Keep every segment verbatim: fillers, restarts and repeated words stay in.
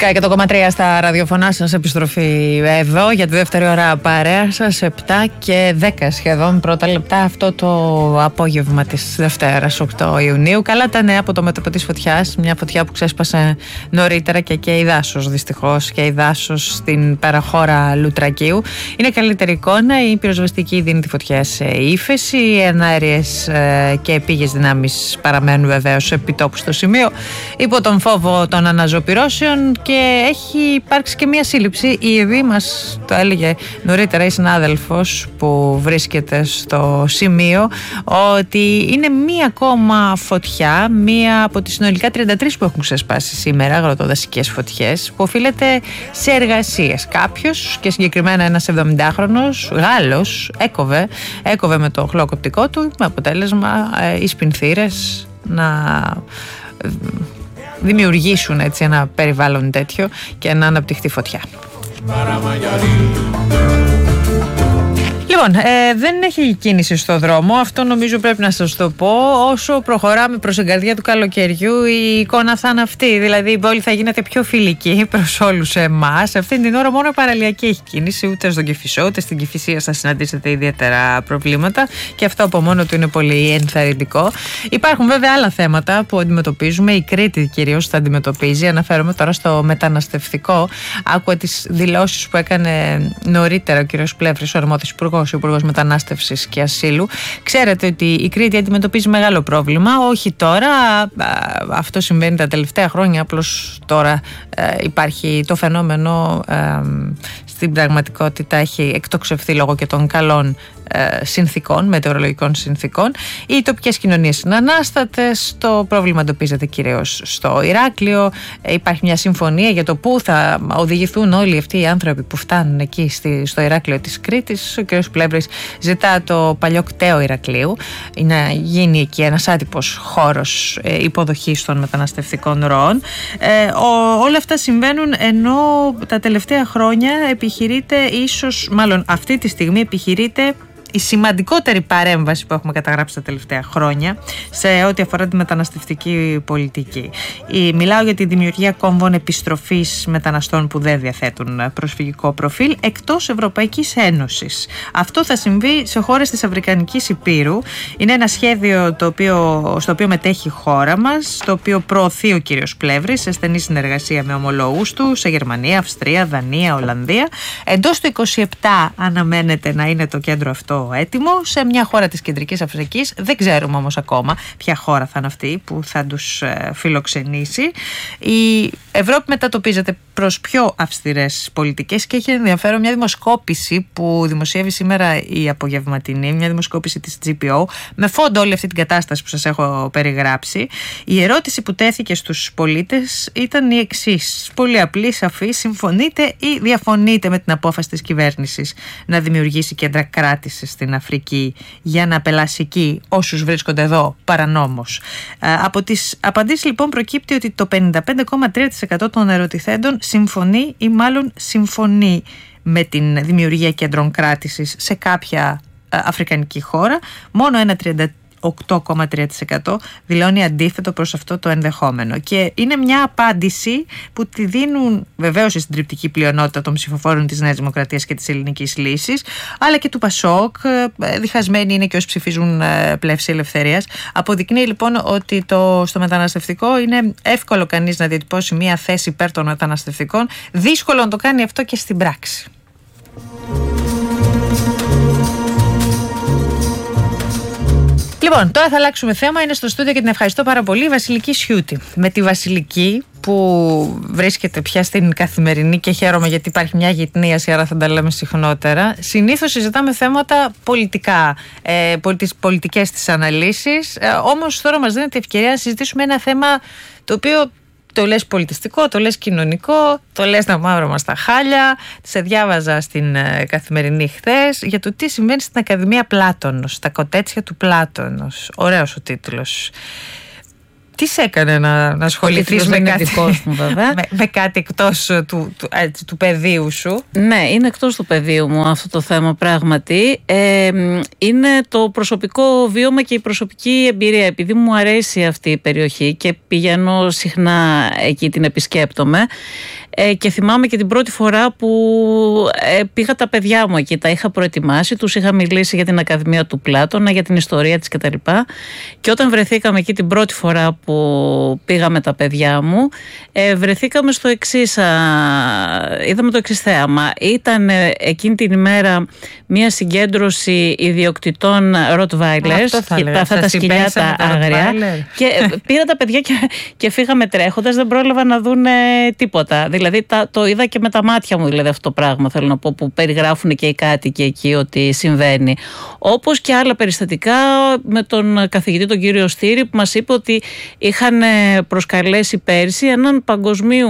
εκατό κόμμα τρία στα ραδιοφωνά σας, επιστροφή εδώ για τη δεύτερη ώρα παρέα σας, επτά και δέκα σχεδόν πρώτα λεπτά αυτό το απόγευμα της Δευτέρας οκτώ Ιουνίου. Καλά τα νέα από το μέτωπο της φωτιάς, μια φωτιά που ξέσπασε νωρίτερα και καίει δάσος, δυστυχώς καίει δάσος στην παραχώρα Λουτρακίου. Είναι καλύτερη εικόνα, η πυροσβεστική δίνει τη φωτιά σε ύφεση, οι εναέριες και επίγειες δυνάμεις παραμένουν βεβαίως επιτόπου στο σημείο υπό τον φόβο των αναζωπυρώσεων. Και έχει υπάρξει και μία σύλληψη. Ήδη μας το έλεγε νωρίτερα η συνάδελφος που βρίσκεται στο σημείο ότι είναι μία ακόμα φωτιά, μία από τις συνολικά τριάντα τρεις που έχουν ξεσπάσει σήμερα, αγροτοδασικές φωτιές, που οφείλεται σε εργασίες. Κάποιος, και συγκεκριμένα ένας εβδομηντάχρονος Γάλλος, έκοβε, έκοβε με το χλωκοπτικό του, με αποτέλεσμα ε, οι σπινθήρες να δημιουργήσουν έτσι ένα περιβάλλον τέτοιο και να αναπτυχθεί φωτιά. Λοιπόν, ε, δεν έχει κίνηση στο δρόμο, αυτό νομίζω πρέπει να σας το πω. Όσο προχωράμε προς την καρδιά του καλοκαιριού, η εικόνα θα είναι αυτή. Δηλαδή η πόλη θα γίνεται πιο φιλική προς όλους εμάς. Αυτή την ώρα μόνο η παραλιακή έχει κίνηση, ούτε στον Κηφισό ούτε στην Κηφισία θα συναντήσετε ιδιαίτερα προβλήματα. Και αυτό από μόνο του είναι πολύ ενθαρρυντικό. Υπάρχουν βέβαια άλλα θέματα που αντιμετωπίζουμε. Η Κρήτη κυρίως τα αντιμετωπίζει. Αναφέρομαι τώρα στο μεταναστευτικό. Άκουα τις δηλώσεις που έκανε νωρίτερα ο κ. Πλεύρης, ο αρμόδιος υπουργός. Ο Υπουργός Μετανάστευσης και Ασύλου. Ξέρετε ότι η Κρήτη αντιμετωπίζει μεγάλο πρόβλημα. Όχι τώρα, αυτό συμβαίνει τα τελευταία χρόνια. Απλώς τώρα ε, υπάρχει το φαινόμενο, ε, στην πραγματικότητα έχει εκτοξευθεί λόγω και των καλών ε, συνθήκων, μετεωρολογικών συνθήκων. Οι τοπικές κοινωνίες είναι ανάστατες. Το πρόβλημα εντοπίζεται κυρίως στο Ηράκλειο. Ε, υπάρχει μια συμφωνία για το πού θα οδηγηθούν όλοι αυτοί οι άνθρωποι που φτάνουν εκεί στη, στο Ηράκλειο της Κρήτης. Ο κ. Πλεύρης ζητά το παλιό κτέο Ηρακλείου να γίνει εκεί ένας άτυπος χώρος ε, υποδοχής των μεταναστευτικών ροών. Ε, ο, όλα αυτά συμβαίνουν ενώ τα τελευταία χρόνια επιχειρείται ίσως, μάλλον αυτή τη στιγμή επιχειρείται η σημαντικότερη παρέμβαση που έχουμε καταγράψει τα τελευταία χρόνια σε ό,τι αφορά τη μεταναστευτική πολιτική. Η, μιλάω για τη δημιουργία κόμβων επιστροφής μεταναστών που δεν διαθέτουν προσφυγικό προφίλ εκτός Ευρωπαϊκής Ένωσης. Αυτό θα συμβεί σε χώρες της Αφρικανικής Υπήρου. Είναι ένα σχέδιο το οποίο, στο οποίο μετέχει η χώρα μας, το οποίο προωθεί ο κύριος Πλεύρης σε στενή συνεργασία με ομολόγους του σε Γερμανία, Αυστρία, Δανία, Ολλανδία. Εντός του είκοσι επτά αναμένεται να είναι το κέντρο αυτό έτοιμο σε μια χώρα της Κεντρικής Αφρικής. Δεν ξέρουμε όμως ακόμα ποια χώρα θα είναι αυτή που θα τους φιλοξενήσει. Η Ευρώπη μετατοπίζεται προς πιο αυστηρές πολιτικές και έχει ενδιαφέρον μια δημοσκόπηση που δημοσιεύει σήμερα η απογευματινή, μια δημοσκόπηση της τζι πι ο, με φόντο όλη αυτή την κατάσταση που σας έχω περιγράψει. Η ερώτηση που τέθηκε στους πολίτες ήταν η εξής, πολύ απλή, σαφή: συμφωνείτε ή διαφωνείτε με την απόφαση της κυβέρνησης να δημιουργήσει κέντρα κράτησης στην Αφρική για να απελάσει εκεί όσους βρίσκονται εδώ παρανόμως? Από τις απαντήσεις λοιπόν προκύπτει ότι το πενήντα πέντε κόμμα τρία τοις εκατό των ερωτηθέντων συμφωνεί ή μάλλον συμφωνεί με την δημιουργία κέντρων κράτησης σε κάποια αφρικανική χώρα. Μόνο ένα τριάντα οκτώ κόμμα τρία τοις εκατό δηλώνει αντίθετο προς αυτό το ενδεχόμενο. Και είναι μια απάντηση που τη δίνουν βεβαίως η συντριπτική πλειονότητα των ψηφοφόρων της Νέας Δημοκρατίας και της Ελληνικής Λύσης, αλλά και του Πασόκ. Διχασμένοι είναι και όσοι ψηφίζουν Πλεύση Ελευθερίας. Αποδεικνύει λοιπόν ότι το, στο μεταναστευτικό είναι εύκολο κανείς να διατυπώσει μια θέση υπέρ των μεταναστευτικών. Δύσκολο να το κάνει αυτό και στην πράξη. Λοιπόν, τώρα θα αλλάξουμε θέμα. Είναι στο στούντιο και την ευχαριστώ πάρα πολύ η Βασιλική Σιούτη. Με τη Βασιλική που βρίσκεται πια στην καθημερινή και χαίρομαι γιατί υπάρχει μια γυτνίαση, άρα θα τα λέμε συχνότερα. Συνήθως συζητάμε θέματα πολιτικά, ε, πολιτικές τις αναλύσεις, ε, όμως τώρα μας δίνεται ευκαιρία να συζητήσουμε ένα θέμα το οποίο το λες πολιτιστικό, το λες κοινωνικό, το λες να μαύρο μας τα χάλια. Σε διάβαζα στην ε, καθημερινή χθες για το τι συμβαίνει στην Ακαδημία Πλάτωνος, τα κοτέτσια του Πλάτωνος. Ωραίος ο τίτλος. Τι σε έκανε να, να ασχοληθείς με, κάτι, μου, βέβαια. με, με κάτι εκτός του, του, έτσι, του πεδίου σου? Ναι, είναι εκτός του πεδίου μου αυτό το θέμα πράγματι. Ε, είναι το προσωπικό βίωμα και η προσωπική εμπειρία. Επειδή μου αρέσει αυτή η περιοχή και πηγαίνω συχνά εκεί, την επισκέπτομαι. Ε, και θυμάμαι και την πρώτη φορά που ε, πήγα τα παιδιά μου εκεί, τα είχα προετοιμάσει, τους είχα μιλήσει για την Ακαδημία του Πλάτωνα, για την ιστορία της κτλ. Και όταν βρεθήκαμε εκεί την πρώτη φορά που πήγαμε τα παιδιά μου, ε, βρεθήκαμε στο εξής, α, είδαμε το εξής θέαμα. Ήταν ε, εκείνη την ημέρα μια συγκέντρωση ιδιοκτητών Rottweilers, αυτά τα σκυλιά τα άγρια, και πήρα τα παιδιά και, και φύγαμε τρέχοντας, δεν πρόλαβα να δουν τίποτα. Δηλαδή τα, το είδα και με τα μάτια μου, δηλαδή αυτό το πράγμα θέλω να πω, που περιγράφουν και οι κάτοικοι εκεί ότι συμβαίνει. Όπως και άλλα περιστατικά με τον καθηγητή τον κύριο Στήρη, που μας είπε ότι είχαν προσκαλέσει πέρσι έναν παγκοσμίου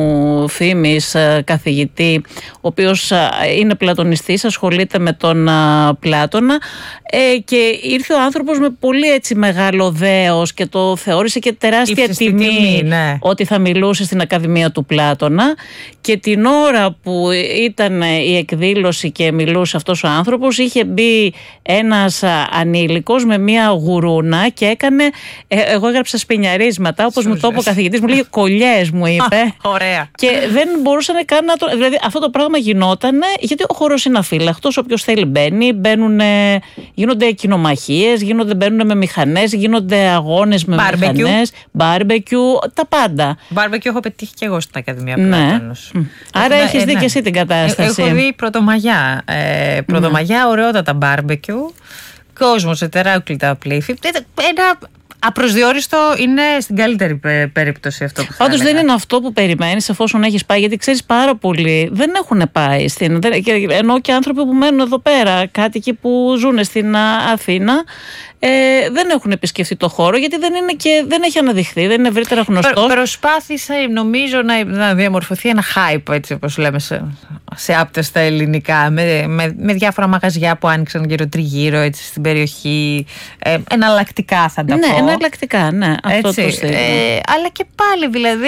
φήμης καθηγητή, ο οποίος είναι πλατωνιστής, ασχολείται με τον Πλάτωνα, και ήρθε ο άνθρωπος με πολύ έτσι μεγάλο δέος και το θεώρησε και τεράστια τιμή, τιμή ναι. ότι θα μιλούσε στην Ακαδημία του Πλάτωνα. Και την ώρα που ήταν η εκδήλωση και μιλούσε αυτός ο άνθρωπος, είχε μπει ένας ανήλικος με μια γουρούνα και έκανε, ε, εγώ έγραψα σπινιαρίσματα, όπως μου το είπε ο καθηγητής, μου λέγε κολλιές, μου είπε. Ωραία. Και δεν μπορούσαν καν να το. Δηλαδή αυτό το πράγμα γινόταν γιατί ο χώρος είναι αφύλακτος, όποιος θέλει μπαίνει, μπαίνουν, γίνονται κοινομαχίες, γίνονται, μπαίνουν με μηχανές, γίνονται αγώνες με barbecue. μηχανές, μπάρμπεκιου, τα πάντα. Μπάρμπεκιου έχω πετύχει και εγώ στην Ακαδημία ναι. Πλάτωνος. Άρα έχεις ε, δει ναι. και εσύ την κατάσταση. Έχω δει Πρωτομαγιά. Ε, Πρωτομαγιά, ναι. ωραιότατα μπάρμπεκιου. Κόσμος σε τεράστια πλήθη. Ένα απροσδιόριστο είναι στην καλύτερη περίπτωση αυτό που θα Πάντως έλεγα. δεν είναι αυτό που περιμένεις εφόσον έχεις πάει, γιατί ξέρεις πάρα πολλοί δεν έχουν πάει στην, ενώ και άνθρωποι που μένουν εδώ πέρα, κάτοικοι που ζουν στην Αθήνα, ε, δεν έχουν επισκεφτεί το χώρο, γιατί δεν, είναι και, δεν έχει αναδειχθεί, δεν είναι ευρύτερα γνωστός. Προ, προσπάθησε νομίζω να, να διαμορφωθεί ένα hype, έτσι όπως λέμε σε, σε άπτεστα ελληνικά, με, με, με διάφορα μαγαζιά που άνοιξαν γύρω τριγύρω έτσι, στην περιοχή, ε, εναλλακτικά θα τα ναι, πω. Εναλλακτικά, ναι, αυτό έτσι, το ε, αλλά και πάλι δηλαδή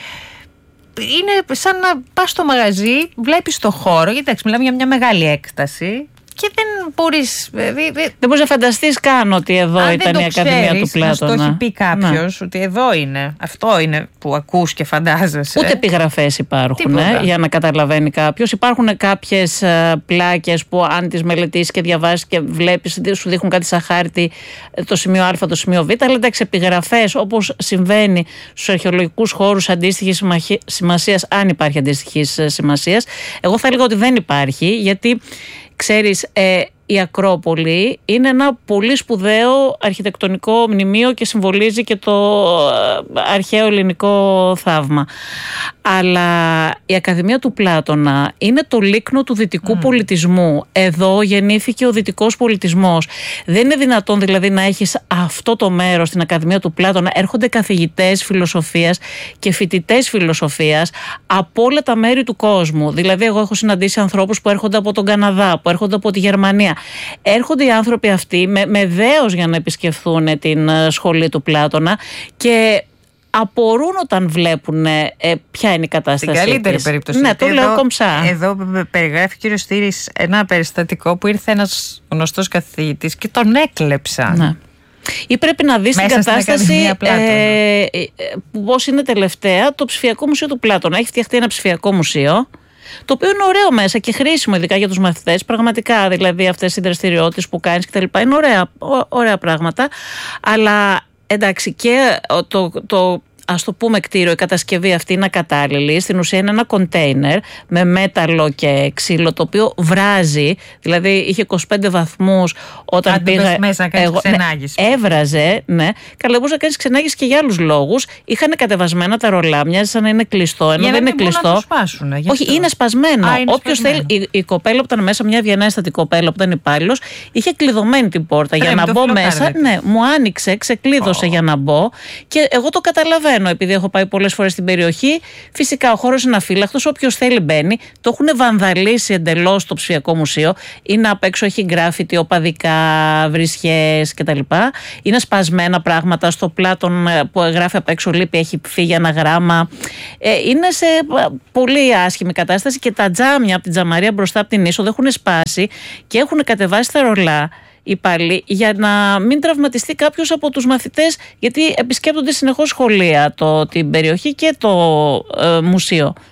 είναι σαν να πας στο μαγαζί, βλέπεις το χώρο, γιατί μιλάμε για μια μεγάλη έκταση και δεν μπορείς δηλαδή, δεν μπορείς να φανταστείς καν ότι εδώ αν ήταν η Ακαδημία του Πλάτωνα. Αν το έχει πει κάποιος ναι. ότι εδώ είναι, αυτό είναι που ακούς και φαντάζεσαι. Ούτε επιγραφές υπάρχουν ε, για να καταλαβαίνει κάποιος. Υπάρχουν κάποιες ε, πλάκες που αν τις μελετήσεις και διαβάσεις και βλέπεις, σου δείχνουν κάτι σαν χάρτη, το σημείο Α, το σημείο Β, αλλά εντάξει, επιγραφές όπως συμβαίνει στους αρχαιολογικούς χώρους αντίστοιχης σημασίας, αν υπάρχει αντίστοιχης σημασίας, εγώ θα έλεγα ότι δεν υπάρχει, γιατί ξέρεις, ε, η Ακρόπολη είναι ένα πολύ σπουδαίο αρχιτεκτονικό μνημείο και συμβολίζει και το αρχαίο ελληνικό θαύμα. Αλλά η Ακαδημία του Πλάτωνα είναι το λίκνο του δυτικού mm. πολιτισμού. Εδώ γεννήθηκε ο δυτικός πολιτισμός. Δεν είναι δυνατόν δηλαδή να έχεις αυτό το μέρος στην Ακαδημία του Πλάτωνα. Έρχονται καθηγητές φιλοσοφίας και φοιτητές φιλοσοφίας από όλα τα μέρη του κόσμου. Δηλαδή εγώ έχω συναντήσει ανθρώπους που έρχονται από τον Καναδά, που έρχονται από τη Γερμανία. Έρχονται οι άνθρωποι αυτοί με, με δέος για να επισκεφθούν την σχολή του Πλάτωνα και απορούν όταν βλέπουν ε, ποια είναι η κατάσταση. Στην καλύτερη της. περίπτωση. Ναι, το εδώ, λέω κομψά. Εδώ περιγράφει ο κύριος Στήρης ένα περιστατικό που ήρθε ένας γνωστός καθηγητής και τον έκλεψαν. Ναι. Ή πρέπει να δεις την κατάσταση ε, ε, πώς είναι τελευταία το ψηφιακό μουσείο του Πλάτωνα. Έχει φτιαχτεί ένα ψηφιακό μουσείο, το οποίο είναι ωραίο μέσα και χρήσιμο, ειδικά για τους μαθητές. Πραγματικά, δηλαδή, αυτές οι δραστηριότητες που κάνεις κτλ. Είναι ωραία, ωραία πράγματα. Αλλά εντάξει, και το. το ας το πούμε κτίριο, η κατασκευή αυτή είναι ακατάλληλη. Στην ουσία είναι ένα κοντέινερ με μέταλλο και ξύλο, το οποίο βράζει. Δηλαδή είχε είκοσι πέντε βαθμούς όταν αν πήγα. Μέσα να κάνεις ξενάγηση. Ναι, έβραζε, ναι. Καλά, μπορούσε να κάνεις ξενάγηση και για άλλους λόγους. Είχαν κατεβασμένα τα ρολά, μοιάζει σαν να είναι κλειστό. Ενώ για δεν να είναι κλειστό. Να το σπάσουν, όχι, είναι σπασμένο. Όποιος θέλει. Η, η κοπέλα που ήταν μέσα, μια ευγενέστατη κοπέλα που ήταν υπάλληλος, είχε κλειδωμένη την πόρτα. Τρέμει, για να μπω μέσα, ναι, μου άνοιξε, ξεκλείδωσε oh. για να μπω και εγώ το καταλαβαίνω. καταλαβαίνω, επειδή έχω πάει πολλές φορές στην περιοχή. Φυσικά ο χώρος είναι αφύλακτος, όποιος θέλει μπαίνει. Το έχουν βανδαλίσει εντελώς το ψηφιακό μουσείο. Είναι απ' έξω, έχει γκράφιτι, οπαδικά, βρισιές κτλ. Είναι σπασμένα πράγματα. Στο πλάτον που γράφει απ' έξω λείπει, έχει φύγει ένα γράμμα. Ε, είναι σε πολύ άσχημη κατάσταση και τα τζάμια από την τζαμαρία μπροστά από την είσοδο έχουν σπάσει και έχουν κατεβάσει τα ρολά οι πάλι για να μην τραυματιστεί κάποιος από τους μαθητές, γιατί επισκέπτονται συνεχώς σχολεία, το, την περιοχή και το ε, μουσείο.